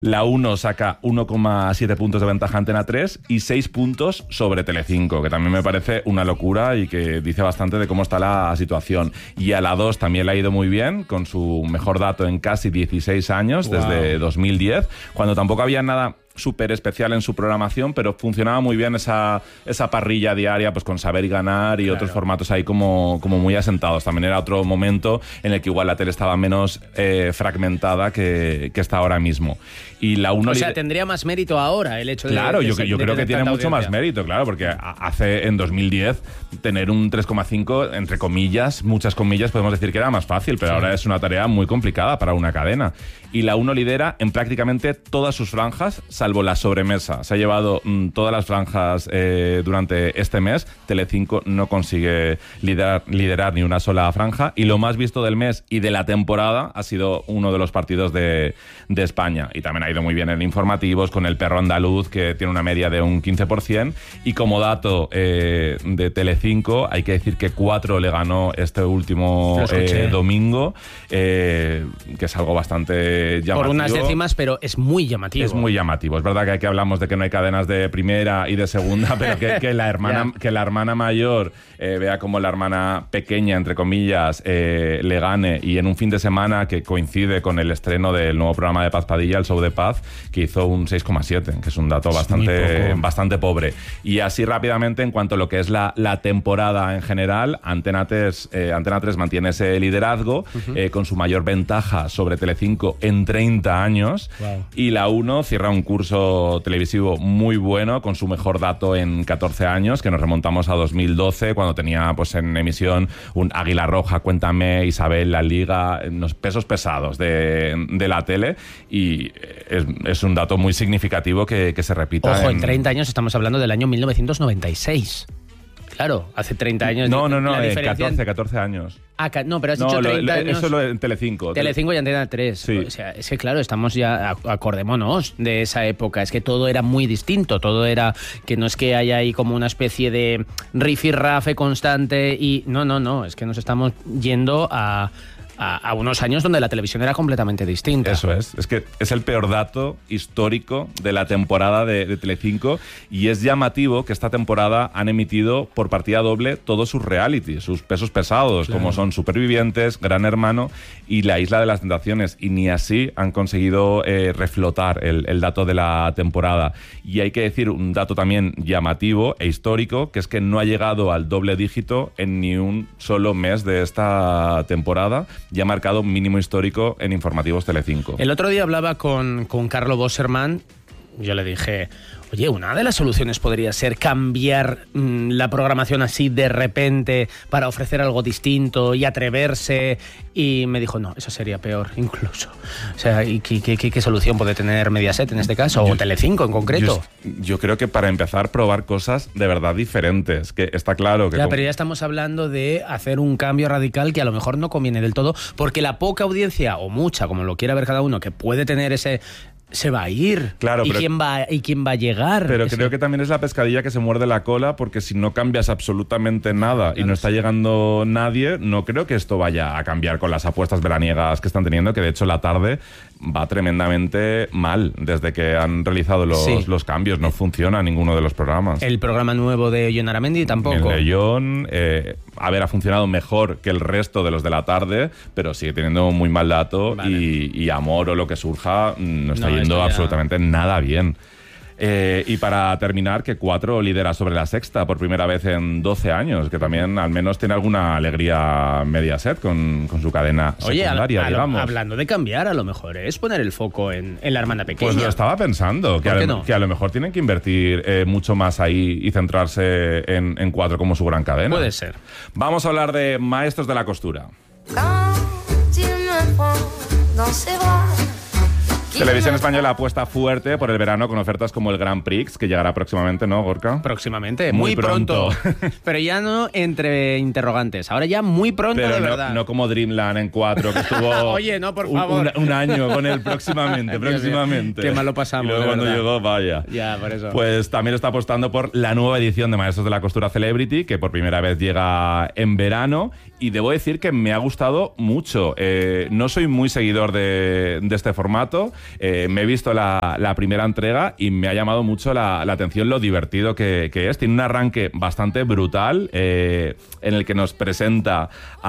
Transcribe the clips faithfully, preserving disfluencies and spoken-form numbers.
La uno saca uno coma siete puntos de ventaja Antena tres y seis puntos sobre Telecinco, que también me parece una locura y que dice bastante de cómo está la situación. Y a la dos también le ha ido muy bien, con su mejor dato en casi dieciséis años, wow. Desde dos mil diez, cuando tampoco había nada súper especial en su programación, pero funcionaba muy bien esa, esa parrilla diaria, pues con Saber y Ganar y claro. Otros formatos ahí como, como muy asentados. También era otro momento en el que igual la tele estaba menos eh, fragmentada que, que está ahora mismo. Y la uno o sea, tendría más mérito ahora el hecho de... Claro, de, yo, de, yo de, creo de que tiene mucho audiencia. más mérito, claro, porque hace en dos mil diez tener un tres coma cinco, entre comillas, muchas comillas, podemos decir que era más fácil, pero sí. Ahora es una tarea muy complicada para una cadena. Y la uno lidera en prácticamente todas sus franjas, salvo la sobremesa. Se ha llevado mmm, todas las franjas eh, durante este mes. Telecinco no consigue liderar, liderar ni una sola franja. Y lo más visto del mes y de la temporada ha sido uno de los partidos de, de España. Y también ha ido muy bien en informativos, con El Perro Andaluz, que tiene una media de un quince por ciento. Y como dato eh, de Telecinco, hay que decir que cuatro le ganó este último eh, domingo, eh, que es algo bastante llamativo. Por unas décimas, pero es muy llamativo. Es muy llamativo. Es verdad que aquí hablamos de que no hay cadenas de primera y de segunda, pero que, que, la, hermana, que la hermana mayor eh, vea como la hermana pequeña, entre comillas, eh, le gane, y en un fin de semana que coincide con el estreno del nuevo programa de Paz Padilla, el Show de Paz, que hizo un seis coma siete, que es un dato bastante, bastante pobre. Y así rápidamente, en cuanto a lo que es la, la temporada en general, Antena tres, eh, Antena tres mantiene ese liderazgo, uh-huh. eh, con su mayor ventaja sobre Telecinco en treinta años, wow. Y la uno cierra un curso televisivo muy bueno, con su mejor dato en catorce años, que nos remontamos a dos mil doce, cuando tenía pues en emisión un Águila Roja, Cuéntame, Isabel, La Liga, los pesos pesados de, de la tele, y es, es un dato muy significativo que, que se repita. Ojo, en... en treinta años estamos hablando del año mil novecientos noventa y seis. Claro, hace treinta años. No, no, no, eh, catorce, catorce años. Ah, no, pero has no, dicho treinta lo, años. Eso lo en Telecinco. Telecinco y Antena tres. Sí. O sea, es que claro, estamos ya, acordémonos de esa época. Es que todo era muy distinto. Todo era que no es que haya ahí como una especie de rifirrafe constante y... No, no, no. Es que nos estamos yendo a... A, a unos años donde la televisión era completamente distinta. Eso es, es que es el peor dato histórico de la temporada de, de Telecinco, y es llamativo que esta temporada han emitido por partida doble todos sus realities, sus pesos pesados, claro. Como son Supervivientes, Gran Hermano y La Isla de las Tentaciones, y ni así han conseguido eh, reflotar el, el dato de la temporada. Y hay que decir un dato también llamativo e histórico, que es que no ha llegado al doble dígito en ni un solo mes de esta temporada, y ha marcado un mínimo histórico en informativos Telecinco. El otro día hablaba con, con Carlo Bosserman. Yo le dije, oye, una de las soluciones podría ser cambiar mmm, la programación así de repente para ofrecer algo distinto y atreverse. Y me dijo, no, eso sería peor incluso. O sea, ¿y qué, qué, qué solución puede tener Mediaset en este caso? Yo, o Telecinco en concreto. Yo, yo creo que para empezar, probar cosas de verdad diferentes. Que está claro que... Ya, como... pero ya estamos hablando de hacer un cambio radical que a lo mejor no conviene del todo, porque la poca audiencia, o mucha, como lo quiera ver cada uno, que puede tener ese... se va a ir. Claro, ¿Y, pero, quién va, ¿Y quién va a llegar? Pero Ese... creo que también es la pescadilla que se muerde la cola, porque si no cambias absolutamente nada y no está llegando nadie, no creo que esto vaya a cambiar con las apuestas veraniegas que están teniendo, que de hecho la tarde va tremendamente mal desde que han realizado los, sí. los cambios. No funciona ninguno de los programas. El programa nuevo de Jon Aramendi tampoco. El de Jon, eh, a ver, ha funcionado mejor que el resto de los de la tarde, pero sigue teniendo muy mal dato, vale. y, y Amor o lo que surja no está no, yendo ya... absolutamente nada bien. Eh, y para terminar, que Cuatro lidera sobre La Sexta por primera vez en doce años, que también al menos tiene alguna alegría Mediaset con, con su cadena Oye, secundaria, a, a digamos. Lo, hablando de cambiar, a lo mejor es poner el foco en, en la hermana pequeña. Pues lo estaba pensando, que, a, no? que a lo mejor tienen que invertir eh, mucho más ahí y centrarse en, en Cuatro como su gran cadena. Puede ser. Vamos a hablar de Maestros de la Costura. Televisión Española apuesta fuerte por el verano con ofertas como el Grand Prix, que llegará próximamente, ¿no, Gorka? Próximamente, muy, muy pronto. pronto. Pero ya no entre interrogantes, ahora ya muy pronto. Pero de no, verdad. No como Dreamland en Cuatro, que estuvo Oye, no, por favor. Un, un año con el próximamente, próximamente. Qué mal lo pasamos. Y luego de cuando verdad. llegó, vaya. Ya, por eso. Pues también está apostando por la nueva edición de Maestros de la Costura Celebrity, que por primera vez llega en verano. Y debo decir que me ha gustado mucho. Eh, no soy muy seguidor de, de este formato. Eh, me he visto la, la primera entrega y me ha llamado mucho la, la atención lo divertido que, que es. Tiene un arranque bastante brutal eh, en el que nos presenta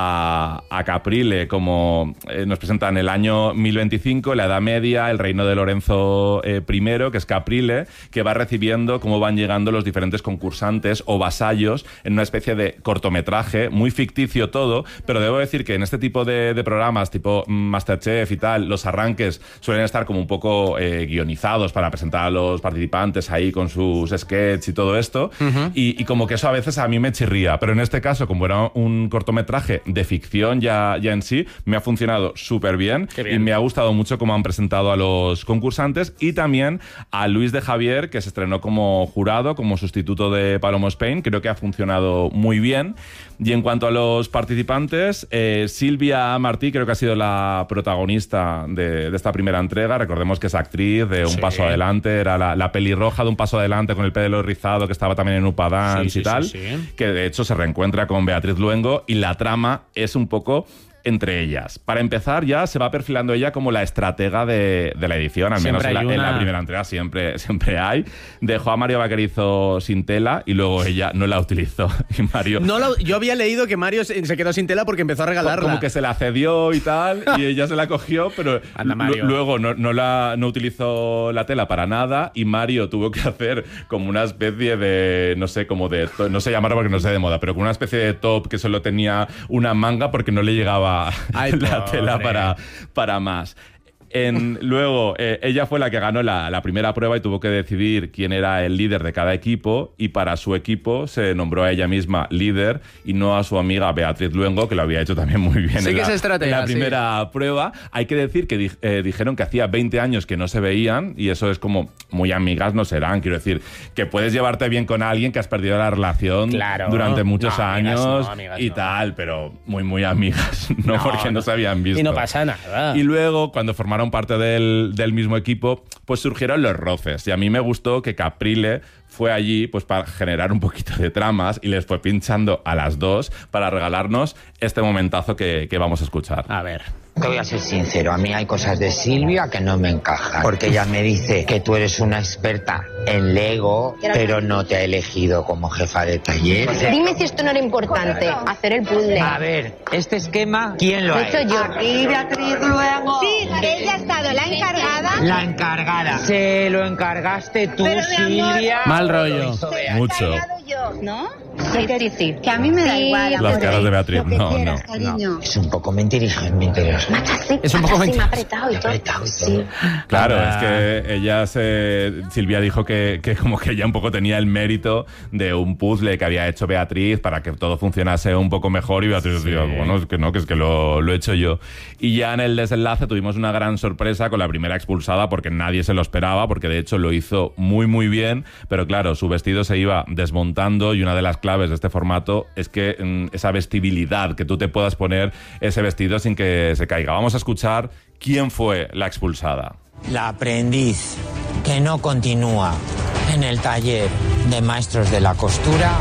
a, a Caprile como eh, nos presenta en el año mil veinticinco, la Edad Media, el reino de Lorenzo eh, I, que es Caprile, que va recibiendo cómo van llegando los diferentes concursantes o vasallos en una especie de cortometraje, muy ficticio todo, pero debo decir que en este tipo de, de programas tipo Masterchef y tal, los arranques suelen estar como un poco eh, guionizados para presentar a los participantes ahí con sus sketches y todo esto, uh-huh. y, y como que eso a veces a mí me chirría, pero en este caso, como era un cortometraje de ficción ya, ya en sí, me ha funcionado súper bien, bien y me ha gustado mucho cómo han presentado a los concursantes y también a Luis de Javier, que se estrenó como jurado, como sustituto de Palomo Spain. Creo que ha funcionado muy bien. Y en cuanto a los participantes, eh, Silvia Martí creo que ha sido la protagonista de, de esta primera entrega. Recordemos que es actriz de Un sí. Paso Adelante, era la, la pelirroja de Un Paso Adelante con el pelo rizado, que estaba también en Upa Dance sí, sí, y tal, sí, sí. que de hecho se reencuentra con Beatriz Luengo y la trama es un poco entre ellas. Para empezar, ya se va perfilando ella como la estratega de, de la edición, al siempre menos en la, una... en la primera entrega siempre, siempre hay. Dejó a Mario Vaquerizo sin tela y luego ella no la utilizó. Y Mario... No lo, yo había leído que Mario se, se quedó sin tela porque empezó a regalarla. Como que se la cedió y tal, y ella se la cogió, pero Anda, Mario. luego no, no, la, no utilizó la tela para nada y Mario tuvo que hacer como una especie de, no sé, como de... No sé llamarlo porque no sé de moda, pero como una especie de top que solo tenía una manga porque no le llegaba Ay, la tela para, para más. En, luego, eh, ella fue la que ganó la, la primera prueba y tuvo que decidir quién era el líder de cada equipo, y para su equipo se nombró a ella misma líder y no a su amiga Beatriz Luengo, que lo había hecho también muy bien sí en, que la, es estratega, en la primera sí. prueba. Hay que decir que di, eh, dijeron que hacía veinte años que no se veían, y eso es como muy amigas no serán. Quiero decir, que puedes llevarte bien con alguien que has perdido la relación claro. durante muchos no, años amigas no, amigas y no. tal, pero muy, muy amigas, no, no porque no. no se habían visto. Y no pasa nada. Y luego, cuando formaron parte del del mismo equipo, pues surgieron los roces. Y a mí me gustó que Caprile fue allí pues para generar un poquito de tramas y les fue pinchando a las dos para regalarnos este momentazo que, que vamos a escuchar. A ver. Te voy a ser sincero, a mí hay cosas de Silvia que no me encajan, porque ella me dice que tú eres una experta en Lego, pero no te ha elegido como jefa de taller. Dime si esto no era importante, hacer el puzzle. A ver, este esquema, ¿quién lo ha hecho? yo. Aquí, Beatriz Luengo. Sí, ella ha estado la encargada. La encargada. Se lo encargaste tú, pero, Silvia. Mal rollo. Mucho. ¿No? ¿Qué quiere decir? Que a mí me da sí, igual. Las caras de Beatriz, no, quieras, no, no. Es un poco mentiroso, mentiroso. Es un poco mentiroso. Me ha apretado y todo. Apretado y todo. Sí. Claro, ah. es que ella se... Silvia dijo que, que como que ella un poco tenía el mérito de un puzzle que había hecho Beatriz para que todo funcionase un poco mejor, y Beatriz sí. dijo, bueno, es que no, que es que lo, lo he hecho yo. Y ya en el desenlace tuvimos una gran sorpresa con la primera expulsada, porque nadie se lo esperaba, porque de hecho lo hizo muy muy bien, pero claro, su vestido se iba desmontando, y una de las claves de este formato es que mm, esa vestibilidad, que tú te puedas poner ese vestido sin que se caiga. Vamos a escuchar quién fue la expulsada. La aprendiz que no continúa en el taller de maestros de la costura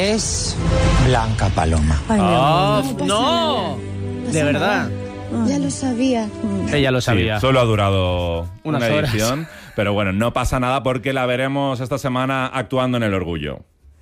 es Blanca Paloma. Ay, oh, no, no, no. De verdad. Ya lo sabía. Ella lo sabía. Sí, solo ha durado Unas una horas. edición, pero bueno, no pasa nada porque la veremos esta semana actuando en El Orgullo.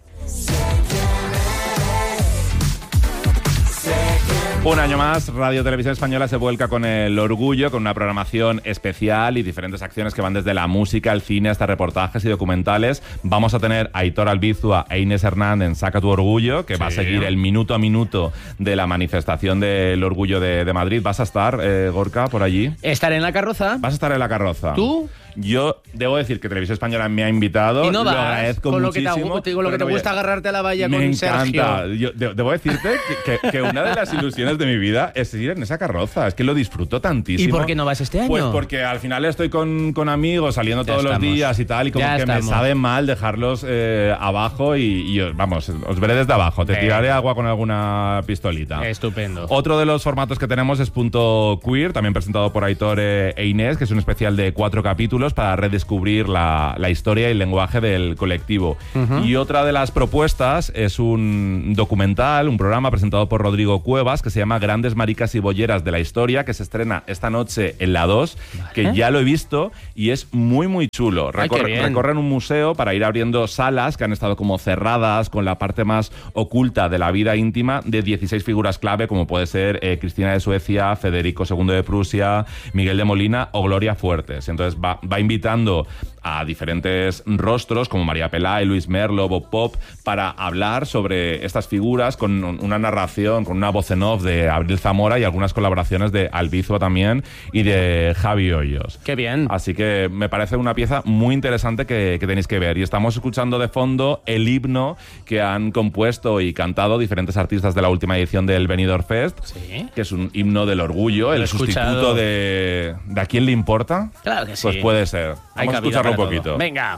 Un año más, Radio Televisión Española se vuelca con El Orgullo, con una programación especial y diferentes acciones que van desde la música, el cine, hasta reportajes y documentales. Vamos a tener a Aitor Albizua e Inés Hernández en Saca tu Orgullo, que sí. va a seguir el minuto a minuto de la manifestación del Orgullo de, de Madrid. ¿Vas a estar, eh, Gorka, por allí? ¿Estaré en la carroza? ¿Vas a estar en la carroza? ¿Tú? Yo debo decir que Televisión Española me ha invitado. Y no vas, lo agradezco con muchísimo. Lo que te, con lo que te no gusta a... agarrarte a la valla me con encanta. Sergio. Yo de, debo decirte que, que, que una de las ilusiones de mi vida es ir en esa carroza. Es que lo disfruto tantísimo. ¿Y por qué no vas este año? Pues porque al final estoy con, con amigos, saliendo ya todos estamos. los días y tal, y como ya que estamos. me sabe mal dejarlos eh, abajo y, y vamos, os veré desde abajo. Te eh. tiraré agua con alguna pistolita. Estupendo. Otro de los formatos que tenemos es Punto Queer, también presentado por Aitor e Inés, que es un especial de cuatro capítulos chulos para redescubrir la, la historia y el lenguaje del colectivo. Uh-huh. Y otra de las propuestas es un documental, un programa presentado por Rodrigo Cuevas que se llama Grandes Maricas y Bolleras de la Historia, que se estrena esta noche en la dos, vale. que ya lo he visto y es muy muy chulo. Recor- Ay, recorren un museo para ir abriendo salas que han estado como cerradas con la parte más oculta de la vida íntima de dieciséis figuras clave, como puede ser eh, Cristina de Suecia, Federico segundo de Prusia, Miguel de Molina o Gloria Fuertes. Entonces va, va invitando a diferentes rostros como María Pelay, Luis Merlo, Bob Pop, para hablar sobre estas figuras con una narración, con una voz en off de Abril Zamora y algunas colaboraciones de Albizua también y de Javi Hoyos. ¡Qué bien! Así que me parece una pieza muy interesante que, que tenéis que ver. Y estamos escuchando de fondo el himno que han compuesto y cantado diferentes artistas de la última edición del Benidorm Fest, ¿sí? que es un himno del orgullo, el sustituto de, de ¿A quién le importa? Claro que sí. Pues puede ser. Hay Vamos a escucharlo un poquito. Todo. Venga.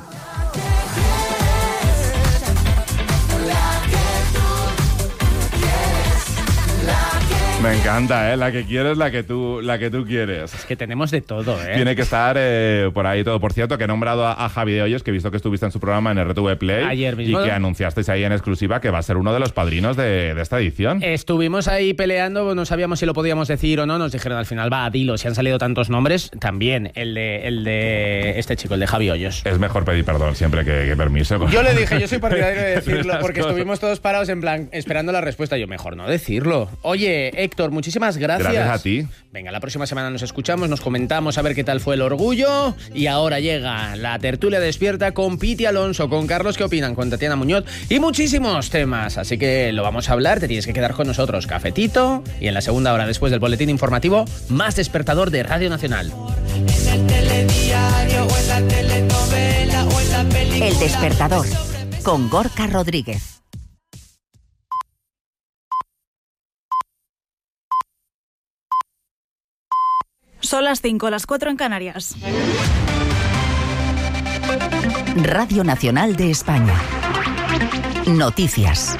Me encanta, ¿eh? La que quieres, la que tú, la que tú quieres. Es que tenemos de todo, ¿eh? Tiene que estar eh, por ahí todo. Por cierto, que he nombrado a, a Javi de Hoyos, que he visto que estuviste en su programa en R T V Play. Ayer mismo. Y que anunciasteis ahí en exclusiva que va a ser uno de los padrinos de, de esta edición. Estuvimos ahí peleando, no sabíamos si lo podíamos decir o no. Nos dijeron al final, va, dilo. Si han salido tantos nombres, también el de, el de este chico, el de Javi Hoyos. Es mejor pedir perdón siempre que, que permiso. Yo le dije, yo soy partidario de decirlo, porque cosas. Estuvimos todos parados en plan, esperando la respuesta. Yo, mejor no decirlo. Oye, Héctor, muchísimas gracias. Gracias a ti. Venga, la próxima semana nos escuchamos, nos comentamos a ver qué tal fue el orgullo. Y ahora llega la tertulia despierta con Piti Alonso, con Carlos ¿Qué opinan?, con Tatiana Muñoz y muchísimos temas. Así que lo vamos a hablar, te tienes que quedar con nosotros. Cafetito y en la segunda hora, después del boletín informativo, más despertador de Radio Nacional. En el telediario o en la telenovela o en la película. El despertador, con Gorka Rodríguez. Son las cinco, las cuatro en Canarias. Radio Nacional de España. Noticias.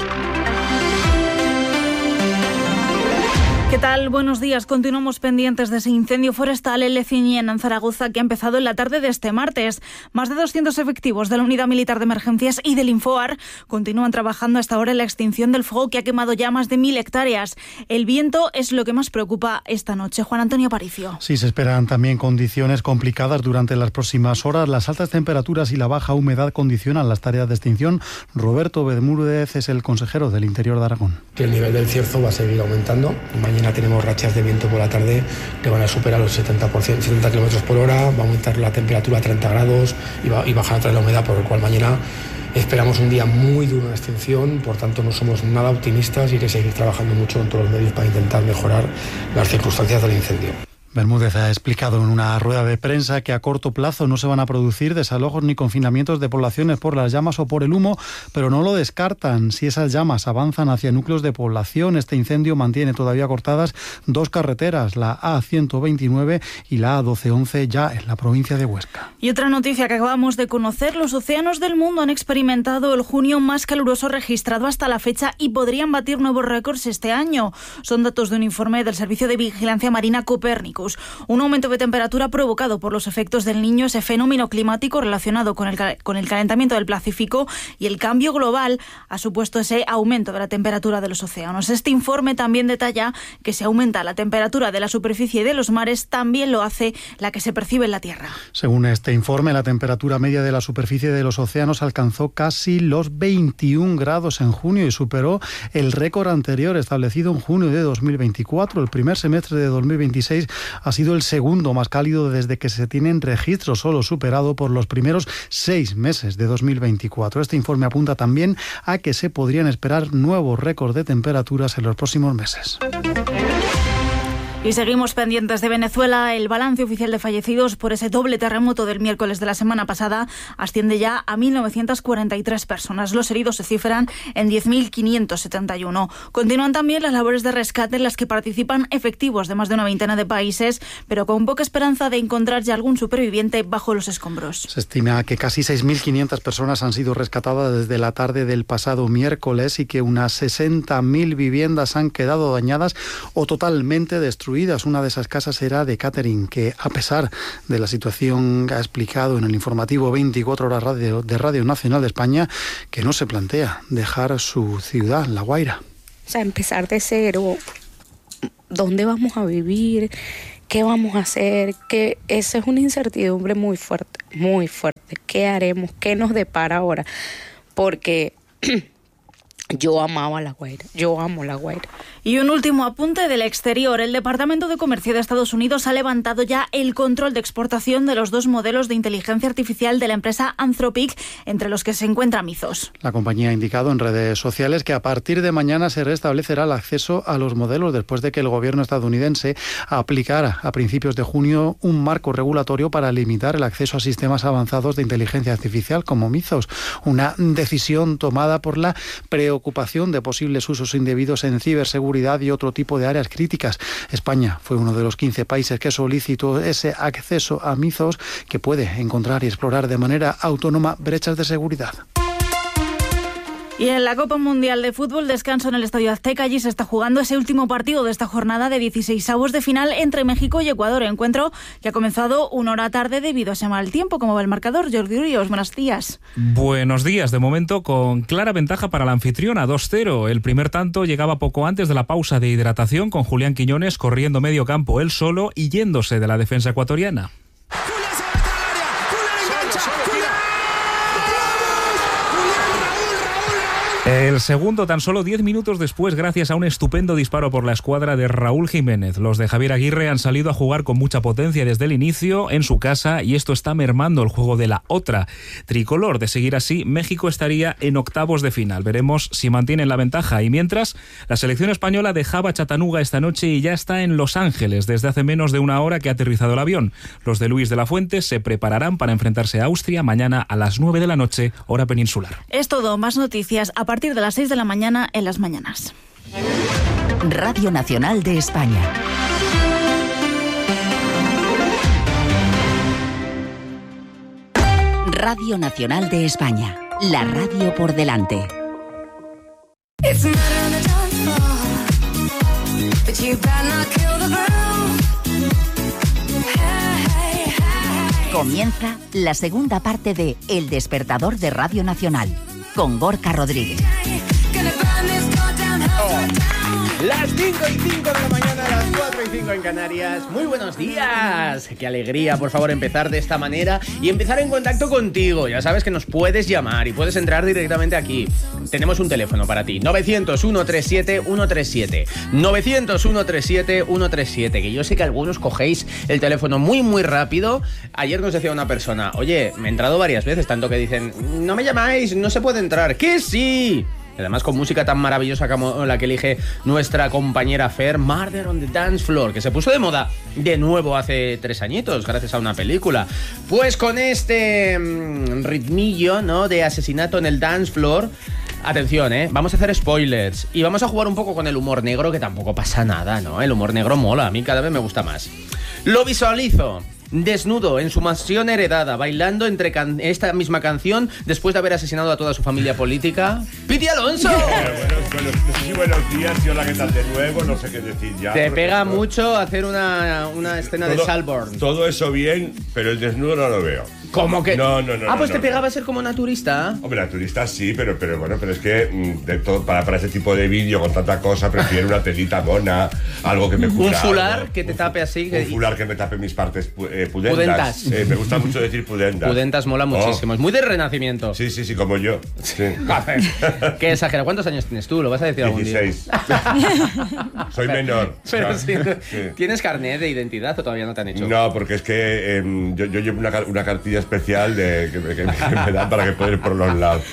¿Qué tal? Buenos días. Continuamos pendientes de ese incendio forestal en Leciñén, en Zaragoza, que ha empezado en la tarde de este martes. Más de doscientos efectivos de la Unidad Militar de Emergencias y del Infoar continúan trabajando hasta ahora en la extinción del fuego que ha quemado ya más de mil hectáreas. El viento es lo que más preocupa esta noche. Juan Antonio Aparicio. Sí, se esperan también condiciones complicadas durante las próximas horas. Las altas temperaturas y la baja humedad condicionan las tareas de extinción. Roberto Bermúdez es el consejero del Interior de Aragón. El nivel del cierzo va a seguir aumentando. Mañana tenemos rachas de viento por la tarde que van a superar los setenta por ciento, setenta kilómetros por hora, va a aumentar la temperatura a treinta grados y, va, y bajar otra vez la humedad, por lo cual mañana esperamos un día muy duro de extinción. Por tanto, no somos nada optimistas y hay que seguir trabajando mucho en todos los medios para intentar mejorar las circunstancias del incendio. Bermúdez ha explicado en una rueda de prensa que a corto plazo no se van a producir desalojos ni confinamientos de poblaciones por las llamas o por el humo, pero no lo descartan. Si esas llamas avanzan hacia núcleos de población, este incendio mantiene todavía cortadas dos carreteras, la A ciento veintinueve y la A doce once, ya en la provincia de Huesca. Y otra noticia que acabamos de conocer: los océanos del mundo han experimentado el junio más caluroso registrado hasta la fecha y podrían batir nuevos récords este año. Son datos de un informe del Servicio de Vigilancia Marina Copérnicus. Un aumento de temperatura provocado por los efectos del Niño, ese fenómeno climático relacionado con el, con el calentamiento del Pacífico, y el cambio global ha supuesto ese aumento de la temperatura de los océanos. Este informe también detalla que si aumenta la temperatura de la superficie de los mares, también lo hace la que se percibe en la Tierra. Según este informe, la temperatura media de la superficie de los océanos alcanzó casi los veintiún grados en junio y superó el récord anterior establecido en junio de dos mil veinticuatro. El primer semestre de dos mil veintiséis ha sido el segundo más cálido desde que se tienen registros, solo superado por los primeros seis meses de dos mil veinticuatro. Este informe apunta también a que se podrían esperar nuevos récords de temperaturas en los próximos meses. Y seguimos pendientes de Venezuela. El balance oficial de fallecidos por ese doble terremoto del miércoles de la semana pasada asciende ya a mil novecientas cuarenta y tres personas. Los heridos se cifran en diez mil quinientos setenta y uno. Continúan también las labores de rescate en las que participan efectivos de más de una veintena de países, pero con poca esperanza de encontrar ya algún superviviente bajo los escombros. Se estima que casi seis mil quinientas personas han sido rescatadas desde la tarde del pasado miércoles y que unas sesenta mil viviendas han quedado dañadas o totalmente destruidas destruidas. Una de esas casas era de Catherine, que a pesar de la situación que ha explicado en el informativo veinticuatro horas radio, de Radio Nacional de España, que no se plantea dejar su ciudad, La Guaira. O sea, empezar de cero, ¿dónde vamos a vivir? ¿Qué vamos a hacer? Que esa es una incertidumbre muy fuerte, muy fuerte. ¿Qué haremos? ¿Qué nos depara ahora? Porque yo amaba La Guaira, yo amo La Guaira. Y un último apunte del exterior. El Departamento de Comercio de Estados Unidos ha levantado ya el control de exportación de los dos modelos de inteligencia artificial de la empresa Anthropic, entre los que se encuentra Mythos. La compañía ha indicado en redes sociales que a partir de mañana se restablecerá el acceso a los modelos después de que el gobierno estadounidense aplicara a principios de junio un marco regulatorio para limitar el acceso a sistemas avanzados de inteligencia artificial como Mythos. Una decisión tomada por la preocupación de posibles usos indebidos en ciberseguridad y otro tipo de áreas críticas. España fue uno de los quince países que solicitó ese acceso a Mythos, que puede encontrar y explorar de manera autónoma brechas de seguridad. Y en la Copa Mundial de Fútbol, descanso en el Estadio Azteca. Allí se está jugando ese último partido de esta jornada de dieciseisavos de final entre México y Ecuador. Encuentro que ha comenzado una hora tarde debido a ese mal tiempo. ¿Cómo va el marcador? Jordi Ríos, buenos días. Buenos días. De momento con clara ventaja para la anfitriona, dos cero. El primer tanto llegaba poco antes de la pausa de hidratación, con Julián Quiñones corriendo medio campo él solo y yéndose de la defensa ecuatoriana. El segundo tan solo diez minutos después, gracias a un estupendo disparo por la escuadra de Raúl Jiménez. Los de Javier Aguirre han salido a jugar con mucha potencia desde el inicio en su casa y esto está mermando el juego de la otra tricolor. De seguir así, México estaría en octavos de final. Veremos si mantienen la ventaja. Y mientras, la selección española dejaba Chattanooga esta noche y ya está en Los Ángeles desde hace menos de una hora que ha aterrizado el avión. Los de Luis de la Fuente se prepararán para enfrentarse a Austria mañana a las nueve de la noche, hora peninsular. Es todo. Más noticias a A partir de las seis de la mañana en las mañanas. Radio Nacional de España. Radio Nacional de España. La radio por delante. Comienza la segunda parte de El Despertador de Radio Nacional, con Gorka Rodríguez. Oh, las cinco y cinco de la mañana, las cuatro y cinco en Canarias. Muy buenos días. Qué alegría, por favor, empezar de esta manera y empezar en contacto contigo. Ya sabes que nos puedes llamar y puedes entrar directamente aquí. Tenemos un teléfono para ti, novecientos, ciento treinta y siete, ciento treinta y siete. novecientos, ciento treinta y siete, ciento treinta y siete. Que yo sé que algunos cogéis el teléfono muy, muy rápido. Ayer nos decía una persona, oye, me he entrado varias veces, tanto que dicen, no me llamáis, no se puede entrar. ¡Que sí! Además, con música tan maravillosa como la que elige nuestra compañera Fer, Murder on the Dance Floor, que se puso de moda de nuevo hace tres añitos, gracias a una película. Pues con este mmm, ritmillo, ¿no?, de asesinato en el dance floor. Atención, ¿eh? Vamos a hacer spoilers y vamos a jugar un poco con el humor negro, que tampoco pasa nada, ¿no? El humor negro mola, a mí cada vez me gusta más. Lo visualizo desnudo en su mansión heredada, bailando entre can- esta misma canción después de haber asesinado a toda su familia política. ¡Piti Alonso! Buenos, buenos, sí, buenos días, y hola, ¿qué tal de nuevo? No sé qué decir ya. Te pega mucho hacer una, una escena todo, de Salborn. Todo eso bien, pero el desnudo no lo veo. ¿Cómo que? No, no, no. Ah, pues no, te no, pegaba no. ser como naturista. Hombre, naturista sí, pero, pero bueno, pero es que mm, de todo, para, para ese tipo de vídeo con tanta cosa prefiero una telita mona, algo que me cubra. Un fular algo, que te un, tape así. Un que... fular que me tape mis partes eh, pudentas. Pudentas. Eh, me gusta mucho decir pudentas. Pudentas mola muchísimo. Oh. Es muy de Renacimiento. Sí, sí, sí, como yo. Sí. Qué exagera. ¿Cuántos años tienes tú? ¿Lo vas a decir algún día? dieciséis. Soy menor. Pero no, sí, sí. ¿Tienes carnet de identidad o todavía no te han hecho? No, porque es que eh, yo, yo llevo una, una cartilla especial de, que, que, que me dan para que pueda ir por los lados.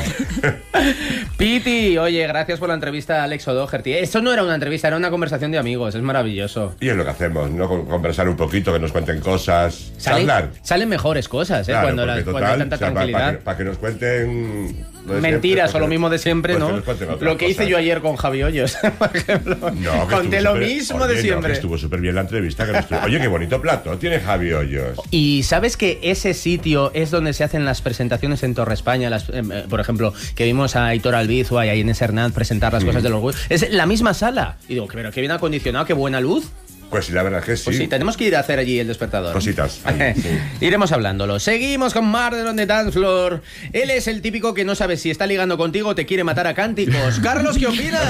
Piti, oye, gracias por la entrevista a Alex O'Doherty. Esto no era una entrevista, era una conversación de amigos. Es maravilloso. Y es lo que hacemos, ¿no? Conversar un poquito, que nos cuenten cosas. Salen, salen mejores cosas, ¿eh? Claro, cuando, la, total, cuando hay tanta o sea, tranquilidad. Para que, pa que nos cuenten... Mentiras o lo mismo de siempre, pues ¿no? Lo que hice yo ayer con Javi Hoyos, por ejemplo. No, conté lo super, mismo oye, de siempre. No, que estuvo súper bien la entrevista. Que estuvo, oye, qué bonito plato tiene Javi Hoyos. Y ¿sabes que ese sitio es donde se hacen las presentaciones en Torre España? Las, eh, por ejemplo, que vimos a Aitor Albizua y a Inés Hernández presentar las mm. cosas de los huevos. Es la misma sala. Y digo, pero qué bien acondicionado, qué buena luz. Pues sí, la verdad es que sí. Pues sí, tenemos que ir a hacer allí el despertador. Cositas. Ahí, sí. Iremos hablándolo. Seguimos con Marder on the Dance Floor. Él es el típico que no sabe si está ligando contigo o te quiere matar a cánticos. Carlos, ¿qué opinas?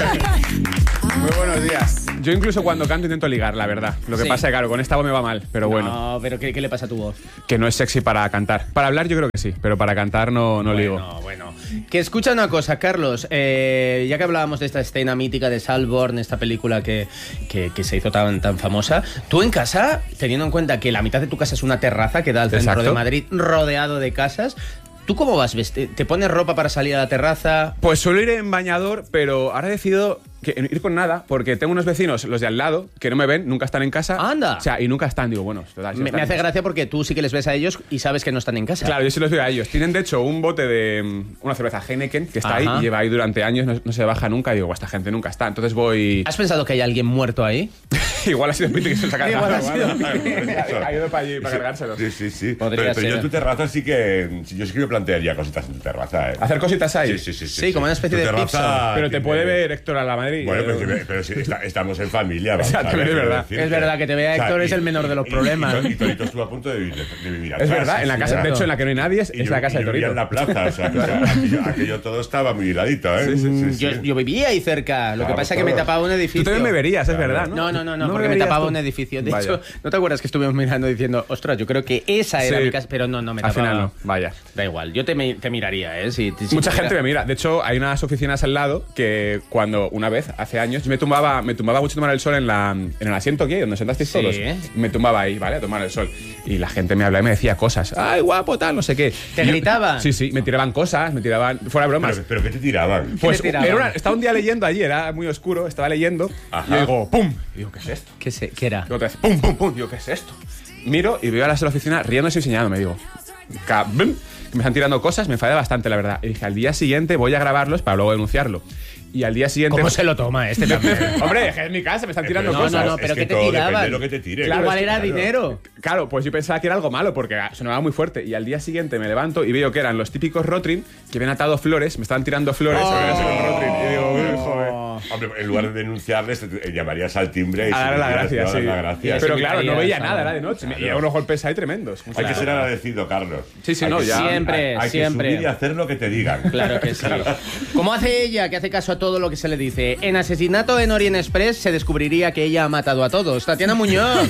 Muy buenos días. Yo incluso cuando canto intento ligar, la verdad. Lo que Sí. pasa es que, claro, con esta voz me va mal, pero bueno. No, pero ¿qué, qué le pasa a tu voz? Que no es sexy para cantar. Para hablar yo creo que sí, pero para cantar no, no ligo. Bueno, bueno. Que escucha una cosa, Carlos. Eh, ya que hablábamos de esta escena mítica de Salborn, esta película que, que, que se hizo tan, tan famosa, tú en casa, teniendo en cuenta que la mitad de tu casa es una terraza que da al centro Exacto. de Madrid, rodeado de casas, ¿tú cómo vas vestido? ¿Te pones ropa para salir a la terraza? Pues suelo ir en bañador, pero ahora he decidido que ir con nada, porque tengo unos vecinos, los de al lado, que no me ven, nunca están en casa. ¡Anda! O sea, y nunca están, digo, bueno, total, si Me, están me en hace casa. gracia porque tú sí que les ves a ellos y sabes que no están en casa. Claro, yo sí los veo a ellos. Tienen, de hecho, un bote de mm, una cerveza Heineken que está Ajá. ahí y lleva ahí durante años, no, no se baja nunca. Y digo, esta gente nunca está. Entonces voy... ¿Has pensado que hay alguien muerto ahí? Igual ha sido Piti que se lo saca de Igual la ha mano, sido igual. Piti. Ha ido para allí para cargárselo. Sí, sí, sí. Podría pero, pero yo ser. en tu terraza sí que... sí, yo sí que me plantearía cositas en tu terraza, ¿eh? ¿Hacer cositas ahí? Sí, sí, sí. Sí, como una especie Tu de terraza pizza. Pero te tiene- puede ver Héctor a la Madrid. Bueno, Eh, pero, pero, pero sí, está- estamos en familia. vamos O sea, a ver, también es quiero verdad. decirte. Es verdad, que te vea Héctor es el menor de los y- problemas. Y, y Torito estuvo a punto de vivir, de vivir Es atrás, verdad, en la sí, casa, de claro. hecho, en la que no hay nadie, es, Y es yo- la casa y de yo vivía Torito. en la plaza, o sea, que, o sea, aquello, aquello todo estaba muy hiladito, ¿eh? Sí, sí, sí. Yo, yo vivía ahí cerca, lo que Claro, pasa es que me claro. tapaba un edificio. Tú también me verías, es Claro. verdad, ¿no? No, no, no, no, me porque me verías tapaba tú. un edificio. De Vaya. hecho, ¿no te acuerdas que estuvimos mirando diciendo, ostras, yo creo que esa era Sí. mi casa? Pero no, no me Al tapaba. final no, vaya. Da igual, yo te, mi- te miraría, ¿eh? Si, si Mucha pudiera. gente me mira. De hecho, hay unas oficinas al lado que cuando una vez, hace años, yo me tumbaba, me tumbaba mucho a tomar el sol en, la, en el asiento aquí, donde sentasteis Sí. todos. Me tumbaba ahí, ¿vale? A tomar el sol. Y la gente me hablaba y me decía cosas. ¡Ay, guapo, tal, no sé qué! ¿Te Yo- gritaban? Sí, sí, me tiraban cosas, me tiraban... Fuera bromas. Pero, pero ¿qué te tiraban? Pues ¿Qué te tiraban? era una- estaba un día leyendo allí, era muy oscuro, estaba leyendo, Ajá. y digo, ¡pum! Y digo, ¿qué es esto? ¿Qué, se, ¿Qué era? Y otra vez, ¡pum, pum, pum! Digo, ¿qué es esto? Miro y veo a las de la oficina riéndose y señalándome, digo, ¡cabum! Que me están tirando cosas, me enfadé bastante, la verdad. Y dije, al día siguiente voy a grabarlos para luego denunciarlo. Y al día siguiente... ¿Cómo se lo toma este también? Hombre, es que es mi casa, me están tirando No, cosas. no, no, Es pero que ¿qué te todo depende tiraban? de lo que te tiren. Claro, Igual es que, era claro. dinero. Claro, pues yo pensaba que era algo malo porque sonaba muy fuerte. Y al día siguiente me levanto y veo que eran los típicos Rotring que habían atado flores, me estaban tirando flores. Oh. Habían sido con Rotring. Y digo, "Uy, joder". Hombre, en lugar de denunciarles, te- te llamarías al timbre y A darle la se gracia, darías sí. la gracia. Pero Sí, claro, no invitarías veía a- nada, era de noche. Me Claro. llevaba unos golpes ahí tremendos. Hay que ser agradecido, Carlos. Sí, sí, Hay no, que- ya. Siempre, hay siempre. que subir y hacer lo que te digan. Claro que sí. ¿Cómo hace ella, que hace caso a todo lo que se le dice? En Asesinato en Orient Express se descubriría que ella ha matado a todos. Tatiana Muñoz.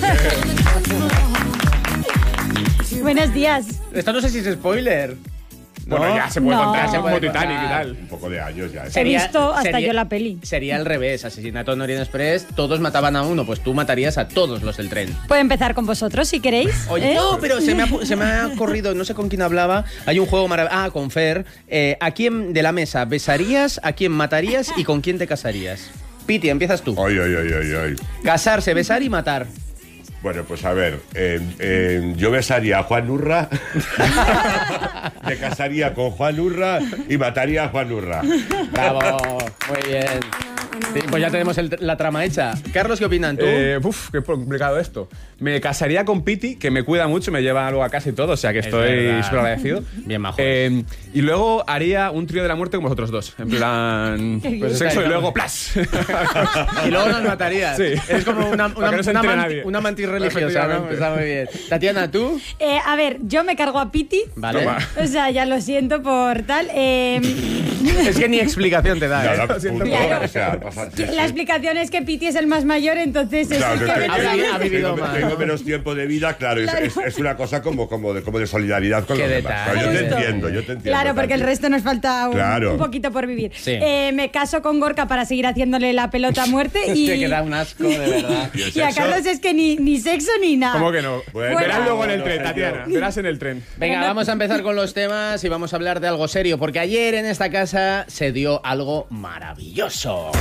Buenos días. Esto no sé si es spoiler. Bueno, ¿No? ya se puede No. contar, Se es puede como Titanic y contar. tal. Un poco de años ya. ¿eh? He visto hasta sería- yo la peli. Sería al revés. Asesinato en Orient Express, todos mataban a uno, pues tú matarías a todos los del tren. Puedo empezar con vosotros si queréis. Oye, ¿eh? no, pero se me, ha, pu- se me ha corrido, no sé con quién hablaba. Hay un juego maravilloso. Ah, con Fer. Eh, ¿A quién de la mesa besarías, a quién matarías y con quién te casarías? Piti, empiezas tú. Ay, ay, ay, ay, ay. Casarse, besar y matar. Bueno, pues a ver, eh, eh, yo besaría a Juan Urra, me casaría con Juan Urra y mataría a Juan Urra. Bravo, muy bien. Sí, pues ya tenemos el- la trama hecha. Carlos, ¿qué opinan tú? Eh, uf, qué complicado esto. Me casaría con Piti, que me cuida mucho, me lleva luego a casa y todo, o sea que Es estoy verdad. súper agradecido. Bien majo. Eh, y luego haría un trío de la muerte con vosotros dos. En plan, Qué bien. pues sexo y luego plas. Y luego nos matarías. Sí. Es como una, Para una, que no se una, entere manti- nadie. una mantis religiosa, ¿no? Efectivamente. Está muy bien. Tatiana, ¿tú? Eh, a ver, yo me cargo a Piti. Vale. Toma. O sea, ya lo siento por tal. eh, Es que ni explicación te da. Ya, ¿eh? da Lo siento, punto, claro. o sea, pasa- sí, sí. la explicación es que Piti es el más mayor, entonces es Claro, el que que te- me Ha toca. vivido- ha vivido tengo, más, tengo ¿no? menos tiempo de vida, claro, es, Claro. es- es una cosa como, como, de, como de solidaridad con Qué los demás. detalle. Claro, yo te Justo. entiendo, yo te entiendo. Claro, porque el Tati. resto nos falta un, Claro. un poquito por vivir. Sí. Eh, me caso con Gorka para seguir haciéndole la pelota a muerte y, Te queda un asco, de verdad. ¿Y el y a sexo? Carlos es que ni, ni sexo ni nada. ¿Cómo que no? Bueno, Verás luego en el no tren, sé Tatiana. yo. Verás en el tren. Venga, vamos a empezar con los temas y vamos a hablar de algo serio, porque ayer en esta casa se dio algo maravilloso.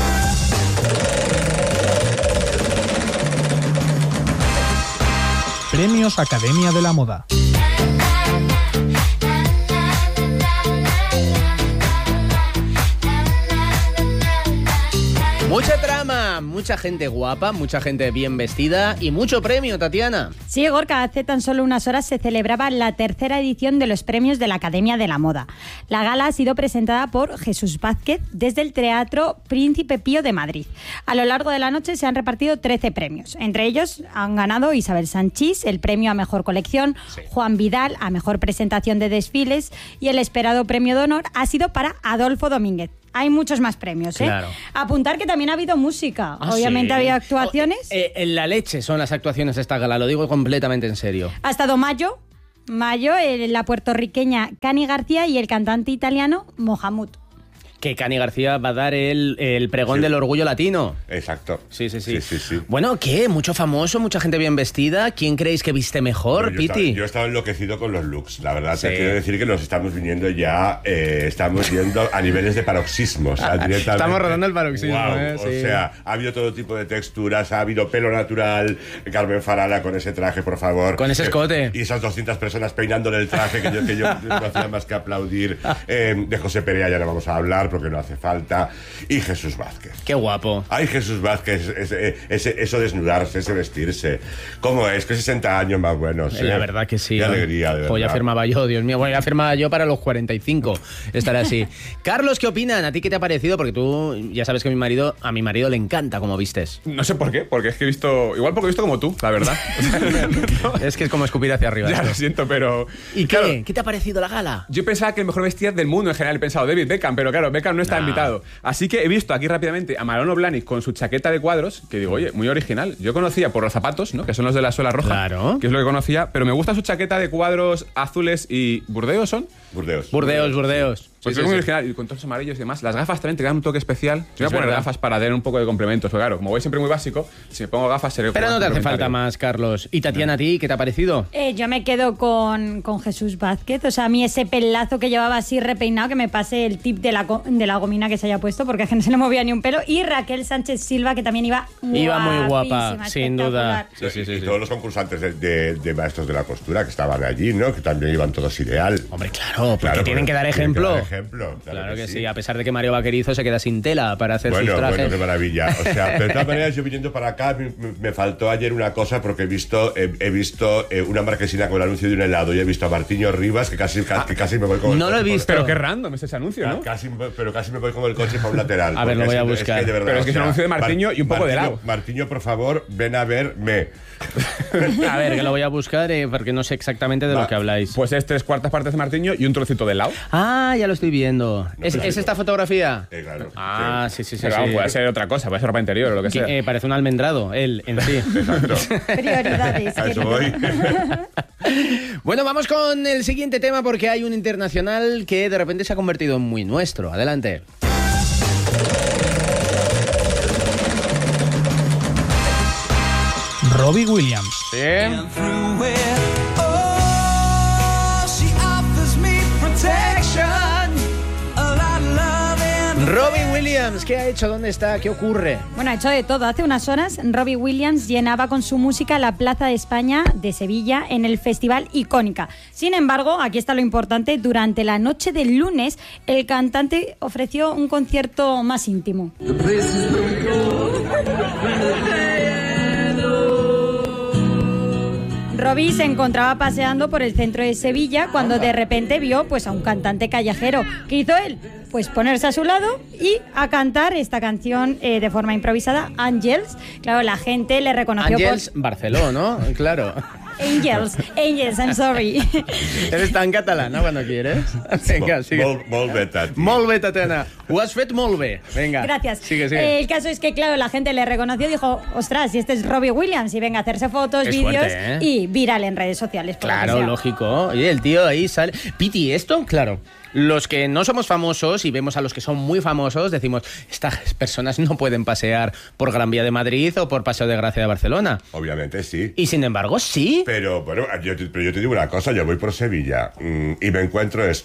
Premios Academia de la Moda. Muchas Mucha trama, mucha gente guapa, mucha gente bien vestida y mucho premio, Tatiana. Sí, Gorka, hace tan solo unas horas se celebraba la tercera edición de los premios de la Academia de la Moda. La gala ha sido presentada por Jesús Vázquez desde el Teatro Príncipe Pío de Madrid. A lo largo de la noche se han repartido trece premios. Entre ellos han ganado Isabel Sanchís el premio a Mejor Colección, sí. Juan Vidal a Mejor Presentación de Desfiles y el esperado premio de honor ha sido para Adolfo Domínguez. Hay muchos más premios, ¿eh? Claro. Apuntar que también ha habido música. Ah, Obviamente ¿sí? había actuaciones. Oh, eh, en la leche son las actuaciones de esta gala, lo digo completamente en serio. Ha estado Mayo, Mayo, eh, la puertorriqueña Cani García y el cantante italiano Mohamud. Que Cani García va a dar el, el pregón sí. del orgullo latino. Exacto. Sí, sí, sí, sí, sí, sí. Bueno, ¿qué? Mucho famoso, mucha gente bien vestida. ¿Quién creéis que viste mejor, yo Piti? Estaba, yo he estado enloquecido con los looks. La verdad, sí. te quiero decir que nos estamos viniendo ya, eh, estamos yendo a niveles de paroxismos. Estamos rodando el paroxismo, wow, ¿eh? O sí. sea, ha habido todo tipo de texturas, ha habido pelo natural, Carmen Farala con ese traje, por favor. Con ese escote. Eh, y esas doscientas personas peinándole el traje que yo, que yo no hacía más que aplaudir. Eh, de José Perea ya no vamos a hablar porque no hace falta. Y Jesús Vázquez. Qué guapo. Ay, Jesús Vázquez, ese, ese, eso desnudarse, ese vestirse. ¿Cómo es? Que sesenta años más buenos. ¿eh? La verdad que sí. Qué alegría, de verdad. Pues ya firmaba yo, Dios mío. Bueno, ya firmaba yo para los cuarenta y cinco. Estaré así. Carlos, ¿qué opinan? ¿A ti qué te ha parecido? Porque tú ya sabes que a mi marido, a mi marido le encanta cómo vistes. No sé por qué, porque es que he visto... Igual porque he visto como tú, la verdad. Es que es como escupir hacia arriba. Ya esto. lo siento, pero... ¿Y claro, qué? ¿Qué te ha parecido la gala? Yo pensaba que el mejor vestido del mundo en general. He pensado David Beckham, pero claro, Beckham no está No. invitado. Así que he visto aquí rápidamente a Manolo Blahnik con su chaqueta de cuadros, que digo, oye, muy original. Yo conocía por los zapatos, ¿no? Que son los de la suela roja. Claro. Que es lo que conocía, pero me gusta su chaqueta de cuadros azules y... ¿Burdeos son? Burdeos. Burdeos, Burdeos. Pues Sí, es sí, muy sí. original, y con tonos amarillos y demás. Las gafas también te dan un toque especial. Yo voy a Es poner verdad. gafas para dar un poco de complementos. Pero claro, como voy siempre muy básico, si me pongo gafas seré Pero más no te hace complementario. falta más, Carlos. ¿Y Tatiana, a ti qué te ha parecido? Eh, yo me quedo con, con Jesús Vázquez. O sea, a mí ese pelazo que llevaba así repeinado, que me pase el tip de la, go- de la gomina que se haya puesto, porque es que no se le movía ni un pelo. Y Raquel Sánchez Silva, que también iba Iba muy guapa, guapísima, sin duda. Sí, sí, sí, y sí. todos los concursantes de, de, de maestros de la costura que estaban allí, ¿no? Que también iban todos ideal. Hombre, claro, porque tienen que dar ejemplo. Tienen que dar ejemplo, claro, Claro que que sí. sí. A pesar de que Mario Vaquerizo se queda sin tela para hacer Bueno, sus trajes. bueno, qué maravilla. O sea, pero de todas maneras, yo viniendo para acá, me, me faltó ayer una cosa porque he visto, he, he visto eh, una marquesina con el anuncio de un helado y he visto a Martiño Rivas que casi, ca- que casi me voy con el No coche lo he por- visto. Pero qué random es ese anuncio, ¿no? Casi, pero casi me voy con el coche para un lateral. A ver, lo porque voy a es- buscar. Es que de verdad, Pero es que o es un sea, anuncio de Martiño y un poco de Martiño- helado. Martiño, por favor, ven a verme. A ver, que lo voy a buscar eh, porque no sé exactamente de Va. lo que habláis. Pues es tres cuartas partes de Martiño y un trocito de helado. Ah, ya lo estoy viendo. ¿Es, pero ¿es sí. esta fotografía? Eh, claro. Ah, sí, sí, sí. Pero sí. vamos, puede ser otra cosa, puede ser ropa interior o lo que Que, sea. eh, parece un almendrado, él en sí. Exacto. Prioridades. A eso querido. voy. Bueno, vamos con el siguiente tema porque hay un internacional que de repente se ha convertido en muy nuestro. Adelante. Robbie Williams. Robbie Williams, ¿qué ha hecho? ¿Dónde está? ¿Qué ocurre? Bueno, ha hecho de todo. Hace unas horas, Robbie Williams llenaba con su música la Plaza de España de Sevilla en el Festival Icónica. Sin embargo, aquí está lo importante, durante la noche del lunes, el cantante ofreció un concierto más íntimo. Robbie se encontraba paseando por el centro de Sevilla cuando de repente vio pues, a un cantante callejero. ¿Qué hizo él? Pues ponerse a su lado y a cantar esta canción eh, de forma improvisada, Angels. Claro, la gente le reconoció Ángels Barceló, ¿no? Claro. por... Angels, Angels, I'm sorry. Eres tan catalana cuando quieres. Venga, sigue. Molt, molt bé, Tati. Molt bé, Tatiana. Ho has fet molt bé. Venga. Gracias. Sigue, sigue. Eh, el caso es que, claro, la gente le reconoció y dijo, ostras, si este es Robbie Williams, y venga a hacerse fotos, Es vídeos fuerte, ¿eh? y viral en redes sociales. por lo que Claro, sea. lógico. Oye, el tío ahí sale. Piti, esto, claro. Los que no somos famosos y vemos a los que son muy famosos, decimos, estas personas no pueden pasear por Gran Vía de Madrid o por Paseo de Gracia de Barcelona. Obviamente sí. Y sin embargo, sí. Pero, bueno, yo te, pero yo te digo una cosa, yo voy por Sevilla mm, y me encuentro esto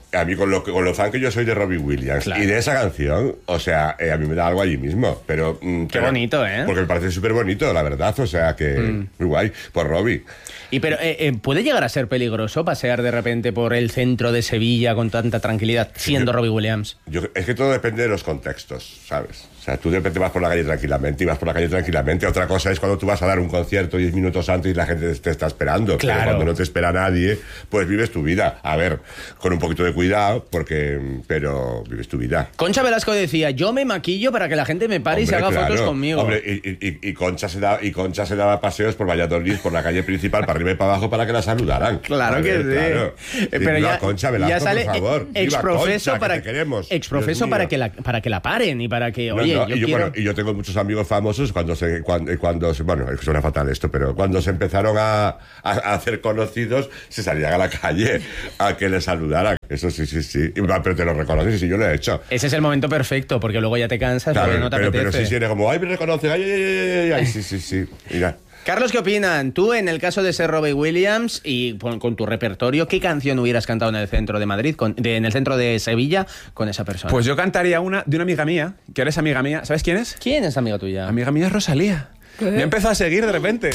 a mí con lo, con lo fan que yo soy de Robbie Williams Claro. y de esa canción, o sea, eh, a mí me da algo allí mismo, pero... mm, Qué pero- bonito, ¿eh? Porque me parece súper bonito, la verdad, o sea, que Mm. muy guay, por Robbie. Y pero eh, eh, ¿puede llegar a ser peligroso pasear de repente por el centro de Sevilla con tanta tranquilidad siendo Robbie Williams? Yo, es que todo depende de los contextos, ¿sabes? O sea, tú de repente vas por la calle tranquilamente y vas por la calle tranquilamente. Otra cosa es cuando tú vas a dar un concierto diez minutos antes y la gente te está esperando. Claro. Pero cuando no te espera nadie, pues vives tu vida. A ver, con un poquito de cuidado, porque pero vives tu vida. Concha Velasco decía, yo me maquillo para que la gente me pare y se haga Hombre, fotos claro. conmigo. Hombre, y, y- y Concha se da, y Concha se daba paseos por Valladolid, por la calle principal, para arriba y para abajo, para que la saludaran. Claro A que ver, sí. claro. Eh, Sí, pero viva ya, Concha Velasco, ya sale por favor. Viva exprofeso Concha, para que te queremos. exprofeso Dios para mío. que la para que la paren y para que No, oye, no, yo y, yo, quiero... bueno, y yo tengo muchos amigos famosos cuando se cuando, cuando, cuando se- bueno, es que suena fatal esto, pero cuando se empezaron a, a hacer conocidos, se salían a la calle a que les saludaran. Eso sí, sí, sí. Y, va, pero te lo reconoces, y sí, yo lo he hecho. Ese es el momento perfecto porque luego ya te cansas Claro, porque no te pero, apetece. pero sí, sí, era como, ay, me reconocen, ay, ay, ay, ay, ay, sí, sí, sí. Mira. Carlos, ¿qué opinan? Tú, en el caso de ser Robbie Williams y con, con tu repertorio, ¿qué canción hubieras cantado en el centro de Madrid, con- de- en el centro de Sevilla, con esa persona? Pues yo cantaría una de una amiga mía, que ahora es amiga mía. ¿Sabes quién es? ¿Quién es amiga tuya? Amiga mía es Rosalía. Me ha empezado a seguir de repente.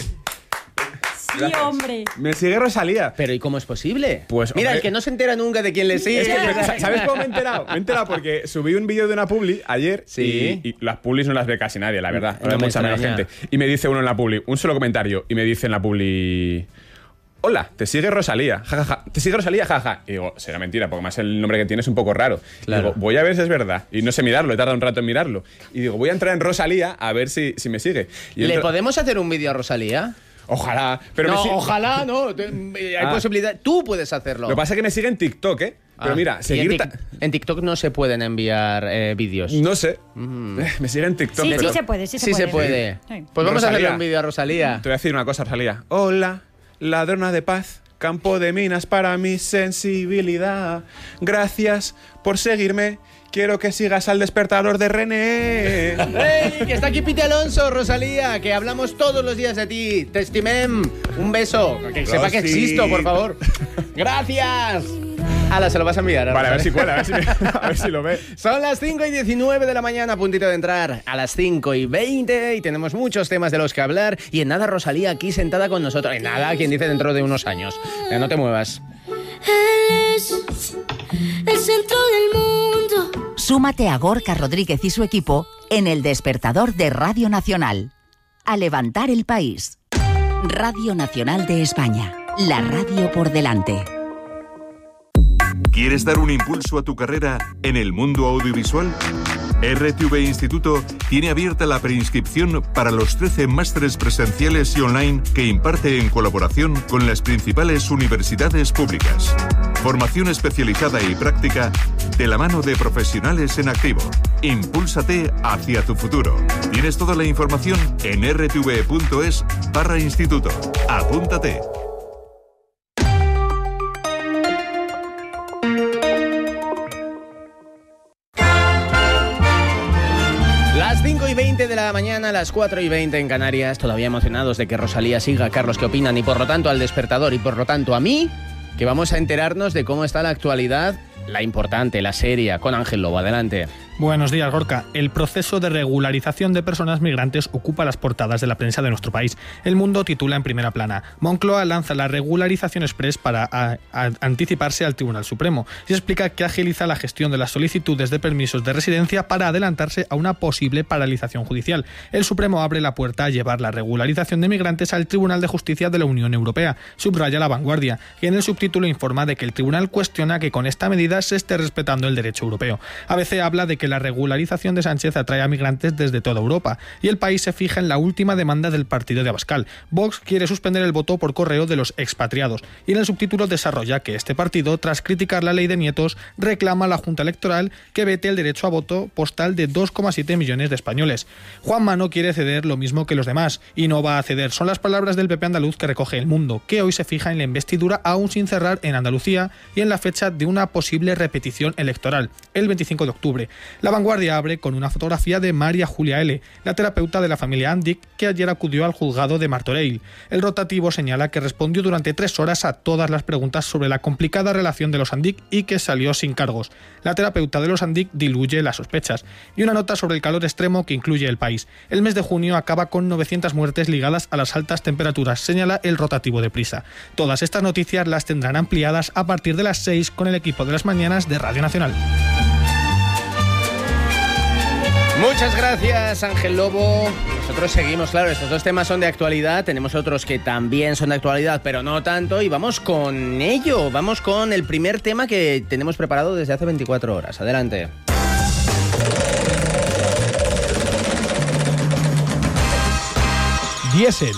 Sí, hombre. Me sigue Rosalía. Pero ¿y cómo es posible? Pues, Mira, hombre, el que no se entera nunca de quién le sigue. Es que, ¿sabes cómo me he enterado? Me he enterado porque subí un vídeo de una publi ayer Sí. y, y las publis no las ve casi nadie, la verdad. No No me mucha menos extraña. gente. Y me dice uno en la publi, un solo comentario, y me dice en la publi... Hola, te sigue Rosalía, jajaja. Te sigue Rosalía, jaja. Y digo, será mentira, porque más el nombre que tiene es un poco raro. Y Claro. digo, voy a ver si es verdad. Y no sé mirarlo, he tardado un rato en mirarlo. Y digo, voy a entrar en Rosalía a ver si, si me sigue. Y ¿Le entro- podemos hacer un vídeo a Rosalía? Ojalá. Pero no, me si- ojalá, no. Te- Hay Ah. posibilidad. Tú puedes hacerlo. Lo que pasa es que me sigue en TikTok, ¿eh? Pero Ah, mira, y seguir... en, ta- Tik- en TikTok no se pueden enviar eh, vídeos. No sé. Eh, Me sigue en TikTok. Sí, pero- sí se puede, sí se Sí puede. se puede. Sí. Pues vamos a hacerle Rosalía. un vídeo a Rosalía. Te voy a decir una cosa, Rosalía. Hola, ladrona de paz, campo de minas para mi sensibilidad. Gracias por seguirme. Quiero que sigas al despertador de René. ¡Ey! Que está aquí Piti Alonso, Rosalía, que hablamos todos los días de ti. Te estimem. Un beso. Que sepa que Rosy. existo, por favor. ¡Gracias! Ala, se lo vas a enviar. Vale, a ver si Rosalía. cuela, a ver si, me- a ver si lo ve. Son las cinco y diecinueve de la mañana, a puntito de entrar a las cinco y veinte y tenemos muchos temas de los que hablar. Y en nada, Rosalía aquí sentada con nosotros. En nada, quien dice dentro de unos años. Ya no te muevas. Él es el centro del mundo. Súmate a Gorka Rodríguez y su equipo en el despertador de Radio Nacional. A levantar el país. Radio Nacional de España. La radio por delante. ¿Quieres dar un impulso a tu carrera en el mundo audiovisual? R T V Instituto tiene abierta la preinscripción para los trece másteres presenciales y online que imparte en colaboración con las principales universidades públicas. Formación especializada y práctica de la mano de profesionales en activo. Impúlsate hacia tu futuro. Tienes toda la información en r t v punto es barra instituto. Apúntate. Las cinco y veinte de la mañana, las cuatro y veinte en Canarias, todavía emocionados de que Rosalía siga. Carlos, ¿qué opinan? Y por lo tanto al despertador y por lo tanto a mí, que vamos a enterarnos de cómo está la actualidad, la importante, la seria, con Ángel Lobo. Adelante. Buenos días, Gorka. El proceso de regularización de personas migrantes ocupa las portadas de la prensa de nuestro país. El Mundo titula en primera plana: Moncloa lanza la regularización express para a, a, anticiparse al Tribunal Supremo y explica que agiliza la gestión de las solicitudes de permisos de residencia para adelantarse a una posible paralización judicial. El Supremo abre la puerta a llevar la regularización de migrantes al Tribunal de Justicia de la Unión Europea, subraya La Vanguardia, que en el subtítulo informa de que el tribunal cuestiona que con esta medida se esté respetando el derecho europeo. A B C habla de que la regularización de Sánchez atrae a migrantes desde toda Europa y El País se fija en la última demanda del partido de Abascal. Vox quiere suspender el voto por correo de los expatriados y en el subtítulo desarrolla que este partido, tras criticar la ley de nietos, reclama a la Junta Electoral que vete el derecho a voto postal de dos coma siete millones de españoles. Juanma no quiere ceder lo mismo que los demás y no va a ceder. Son las palabras del P P andaluz que recoge El Mundo, que hoy se fija en la investidura aún sin cerrar en Andalucía y en la fecha de una posible repetición electoral, el veinticinco de octubre. La Vanguardia abre con una fotografía de María Julia L., la terapeuta de la familia Andic, que ayer acudió al juzgado de Martorell. El rotativo señala que respondió durante tres horas a todas las preguntas sobre la complicada relación de los Andic y que salió sin cargos. La terapeuta de los Andic diluye las sospechas. Y una nota sobre el calor extremo que incluye el país. El mes de junio acaba con novecientas muertes ligadas a las altas temperaturas, señala el rotativo de Prisa. Todas estas noticias las tendrán ampliadas a partir de las seis con el equipo de las mañanas de Radio Nacional. Muchas gracias, Ángel Lobo. Nosotros seguimos, claro, estos dos temas son de actualidad, tenemos otros que también son de actualidad, pero no tanto, y vamos con ello, vamos con el primer tema que tenemos preparado desde hace veinticuatro horas. Adelante. Diésel.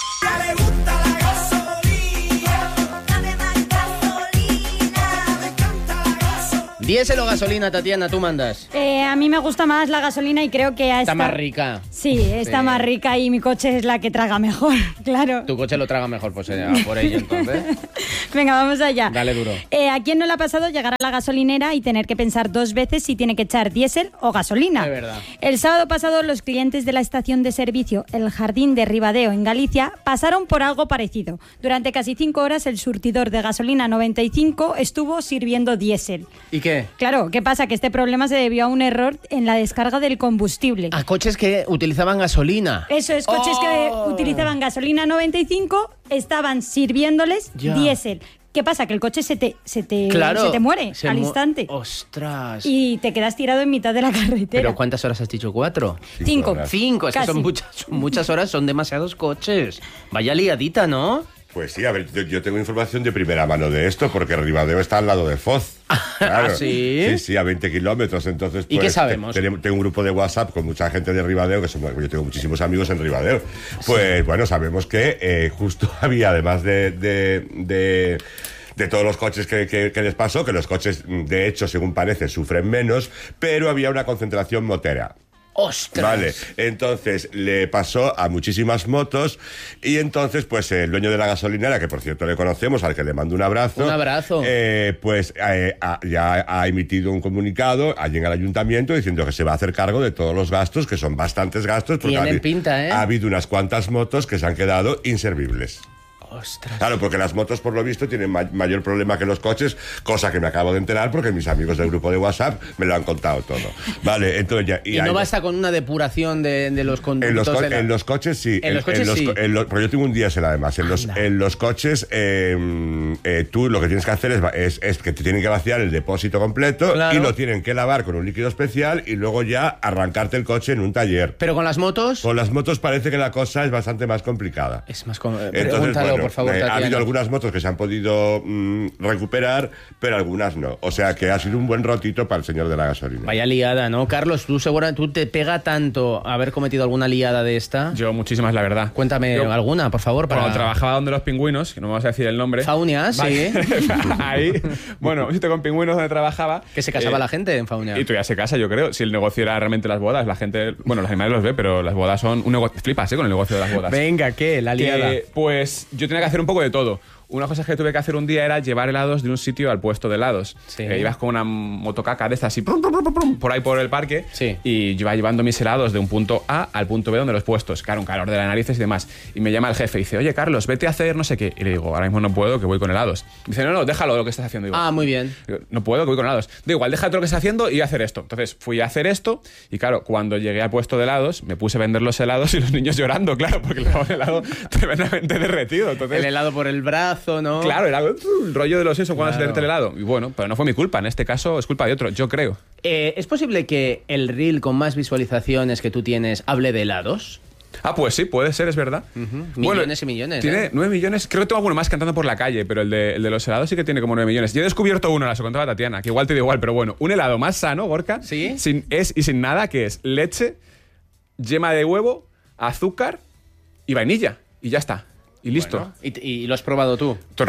¿Diésel o gasolina, Tatiana? Tú mandas. Eh, a mí me gusta más la gasolina y creo que a Está esta... más rica. Sí, está Sí. más rica y mi coche es la que traga mejor, claro. Tu coche lo traga mejor, pues eh, por ello entonces. Venga, vamos allá. Dale duro. Eh, ¿A quién no le ha pasado llegar a la gasolinera y tener que pensar dos veces si tiene que echar diésel o gasolina? Es verdad. El sábado pasado los clientes de la estación de servicio El Jardín de Ribadeo en Galicia pasaron por algo parecido. Durante casi cinco horas el surtidor de gasolina noventa y cinco estuvo sirviendo diésel. ¿Y qué? Claro, ¿qué pasa? Que este problema se debió a un error en la descarga del combustible. A coches que utilizaban gasolina. Eso es, coches Oh. que utilizaban gasolina noventa y cinco estaban sirviéndoles Ya. diésel. ¿Qué pasa? Que el coche se te, se te, Claro, se te muere se al mu- instante. Ostras. Y te quedas tirado en mitad de la carretera. ¿Pero cuántas horas has dicho? ¿Cuatro? Cinco. Cinco, es que Casi. son muchas, son muchas horas, son demasiados coches. Vaya liadita, ¿no? Pues sí, a ver, yo, yo tengo información de primera mano de esto, porque Ribadeo está al lado de Foz. Claro. ¿Ah, sí? Sí, sí, a veinte kilómetros. Entonces, ¿Y pues, qué sabemos? te- tenemos- tengo un grupo de WhatsApp con mucha gente de Ribadeo, que somos, yo tengo muchísimos amigos en Ribadeo. Pues bueno, sabemos que eh, justo había, además de... de, de de todos los coches que, que, que les pasó, que los coches, de hecho, según parece, sufren menos, pero había una concentración motera. ¡Ostras! Vale, entonces le pasó a muchísimas motos y entonces pues el dueño de la gasolinera, que por cierto le conocemos, al que le mando un abrazo. Un abrazo. eh, pues eh, ha- ya ha emitido un comunicado allí en el ayuntamiento diciendo que se va a hacer cargo de todos los gastos, que son bastantes gastos. Porque Tienen ha, habi- pinta, ¿eh? ha habido unas cuantas motos que se han quedado inservibles. Ostras. Claro, porque las motos, por lo visto, tienen ma- mayor problema que los coches, cosa que me acabo de enterar porque mis amigos del grupo de WhatsApp me lo han contado todo. Vale, entonces ya... Y, hay- no basta con una depuración de, de los en los, conductos co- de la- en los coches sí. En los coches sí. co- en los- porque yo tengo un diésel además. En los, en los coches eh, eh, tú lo que tienes que hacer es, va- es, es que te tienen que vaciar el depósito completo Claro. y lo tienen que lavar con un líquido especial y luego ya arrancarte el coche en un taller. Pero con las motos... Con las motos parece que la cosa es bastante más complicada. Es más... com- Entonces, Pregúntalo, bueno, por favor, eh, ha Tatiana. habido algunas motos que se han podido mm, recuperar, pero algunas no. O sea que ha sido un buen rotito para el señor de la gasolina. Vaya liada, ¿no? Carlos, tú segura, tú te pega tanto haber cometido alguna liada de esta. Yo muchísimas, la verdad. Cuéntame Yo- alguna, por favor. Para... Cuando trabajaba donde los pingüinos, que no vamos a decir el nombre. Faunia, sí. Vale. Ahí, bueno, un sitio con pingüinos donde trabajaba. Que se casaba eh, la gente en Faunia. Y todavía se casa, yo creo. Si el negocio era realmente las bodas, la gente, bueno, los animales los ve, pero las bodas son un negocio. Flipas, ¿eh? Con el negocio de las bodas. Venga, ¿qué? La liada. Que, pues yo tenía que hacer un poco de todo. Una cosa que tuve que hacer un día era llevar helados de un sitio al puesto de helados. Sí. Eh, ibas con una motocaca de estas así prum, prum, prum, prum, por ahí por el parque Sí. y yo iba llevando mis helados de un punto A al punto B donde los puestos. Claro, un calor de las narices y demás. Y me llama el jefe y dice, oye, Carlos, vete a hacer no sé qué. Y le digo, ahora mismo no puedo, que voy con helados. Y dice, no, no, déjalo lo que estás haciendo. Digo, Ah, muy bien. Digo, no puedo, que voy con helados. Digo, igual, déjate lo que estás haciendo y voy a hacer esto. Entonces fui a hacer esto y claro, cuando llegué al puesto de helados, me puse a vender los helados y los niños llorando, claro, porque le daba un helado tremendamente derretido. Entonces, El helado por el brazo, ¿no? claro, era el rollo de los eso cuando Claro. se derrite el helado. Y bueno, pero no fue mi culpa. En este caso es culpa de otro, yo creo. Eh, ¿Es posible que el reel con más visualizaciones que tú tienes hable de helados? Ah, pues sí, puede ser, es verdad. Millones y millones, Tiene ¿eh? nueve millones. Creo que tengo alguno más cantando por la calle, pero el de, el de los helados sí que tiene como nueve millones. Yo he descubierto uno, la se contaba Tatiana, que igual te da igual, pero bueno, un helado más sano, Gorka, ¿Sí? sin, es y sin nada, que es leche, yema de huevo, azúcar y vainilla. Y ya está. Y listo. Bueno, ¿y, y lo has probado tú? Todo el rato.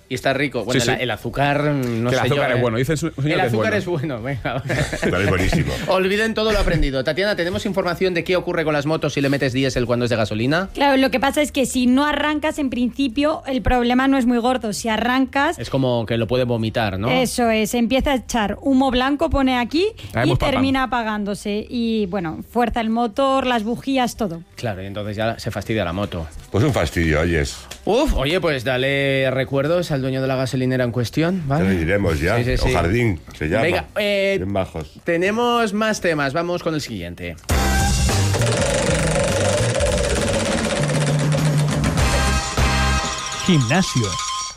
Y está rico. Bueno, Sí, sí. el, el azúcar, no Que sé el azúcar yo, es ¿eh? bueno. Dice el su- señor El que es azúcar bueno. es bueno, venga. Pero es buenísimo. Olviden todo lo aprendido. Tatiana, ¿tenemos información de qué ocurre con las motos si le metes diésel cuando es de gasolina? Claro, lo que pasa es que si no arrancas, en principio, el problema no es muy gordo. Si arrancas, Es como que lo puede vomitar, ¿no? eso es, empieza a echar humo blanco, pone aquí, Ah, y hemos papado. termina apagándose. Y bueno, fuerza el motor, las bujías, todo. Claro, y entonces ya se fastidia la moto. Pues un fastidio, oyes. Uf, oye, pues dale recuerdos al dueño de la gasolinera en cuestión, Ya ¿vale? lo diremos ya. Sí, sí, sí. O Jardín, se llama. Venga, eh, Bien bajos. tenemos más temas. Vamos con el siguiente. Gimnasio.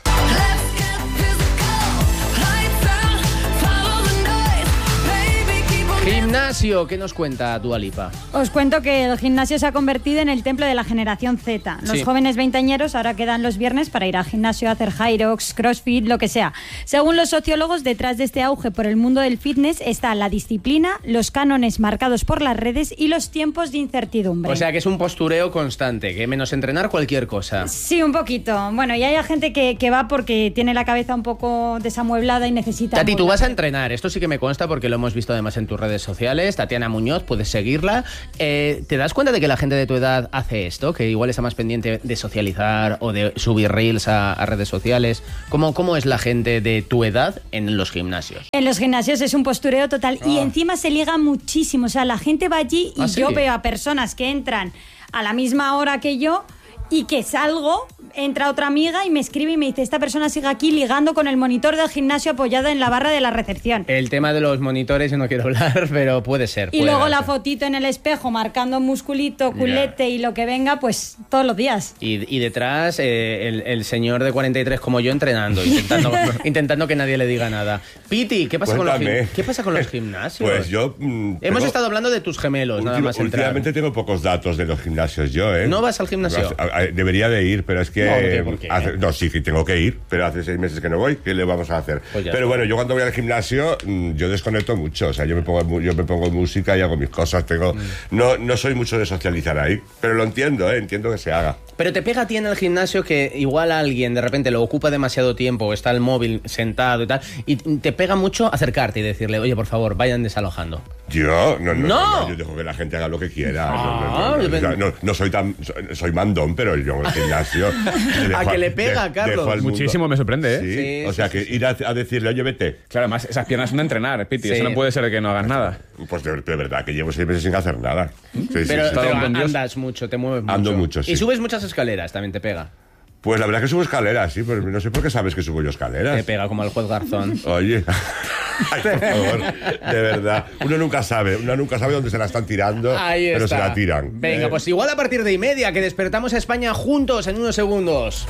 Gimnasio, ¿qué nos cuenta Dua Lipa? Os cuento que el gimnasio se ha convertido en el templo de la generación Z. Los Sí. jóvenes veinteañeros ahora quedan los viernes para ir al gimnasio, a hacer Hyrox, CrossFit, lo que sea. Según los sociólogos, detrás de este auge por el mundo del fitness está la disciplina, los cánones marcados por las redes y los tiempos de incertidumbre. O sea, que es un postureo constante, que menos entrenar cualquier cosa. Sí, un poquito. Bueno, y hay gente que, que va porque tiene la cabeza un poco desamueblada y necesita... Tati, tú amueblar. vas a entrenar. Esto sí que me consta porque lo hemos visto además en tus redes sociales. Tatiana Muñoz, puedes seguirla. Eh, ¿Te das cuenta de que la gente de tu edad hace esto? Que igual está más pendiente de socializar o de subir reels a, a redes sociales. ¿Cómo, ¿Cómo es la gente de tu edad en los gimnasios? En los gimnasios es un postureo total y Ah. encima se liga muchísimo. O sea, la gente va allí y ¿Ah, sí? yo veo a personas que entran a la misma hora que yo y que salgo, entra otra amiga y me escribe y me dice, esta persona sigue aquí ligando con el monitor del gimnasio apoyado en la barra de la recepción. El tema de los monitores yo no quiero hablar, pero puede ser. Y puede luego la darse. fotito en el espejo marcando musculito, culete y lo que venga, pues todos los días. Y, y detrás eh, el, el señor de cuarenta y tres como yo entrenando, intentando, intentando que nadie le diga nada. Piti, ¿qué pasa, con los, Cuéntame. gim- ¿qué pasa con los gimnasios? Pues yo... mm, Hemos tengo- estado hablando de tus gemelos, nada Última- más entrar. Últimamente tengo pocos datos de los gimnasios yo, ¿eh? ¿No vas al gimnasio? A- a- Debería de ir, pero es que... No, no tiene por qué. hace- no, sí, que tengo que ir, pero hace seis meses que no voy. ¿Qué le vamos a hacer? Pues ya pero está. bueno, yo cuando voy al gimnasio, mm, yo desconecto mucho. O sea, yo me pongo, mu- yo me pongo música y hago mis cosas. Tengo, Mm. no, no soy mucho de socializar ahí, pero lo entiendo, ¿eh? Entiendo que se haga. Pero te pega a ti en el gimnasio que igual alguien de repente lo ocupa demasiado tiempo o está el móvil sentado y tal, y te pega mucho acercarte y decirle, oye, por favor, vayan desalojando. Yo no, no, ¡No! no, yo dejo que la gente haga lo que quiera. Ah, no, no, no, ven- no, no, no soy tan soy, soy mandón, pero yo en el gimnasio dejo A que le pega, de- Carlos. dejo al mundo. Muchísimo me sorprende, ¿eh? Sí, Sí, o sea sí, que ir a, a decirle, oye, vete. Claro, además esas piernas son de entrenar, Piti. Sí. Eso no puede ser que no hagas nada. Pues de, de verdad que llevo seis meses sin hacer nada. Sí, sí, pero sí. pero con Dios. andas mucho, te mueves mucho. Ando mucho, sí. Y subes muchas escaleras, también te pega. Pues la verdad que subo escaleras, sí, pero no sé por qué sabes que subo yo Te escaleras. pega como el juez Garzón. Oye, ay, por favor, de verdad. Uno nunca sabe, uno nunca sabe dónde se la están tirando, Ahí pero está. se la tiran. Venga, ¿eh? pues igual a partir de y media que despertamos a España juntos en unos segundos.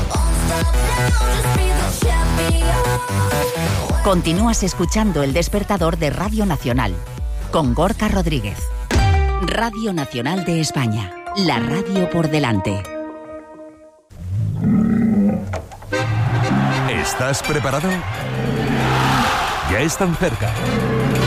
Continúas escuchando El Despertador de Radio Nacional con Gorka Rodríguez. Radio Nacional de España, la radio por delante. ¿Estás preparado? Ya están cerca.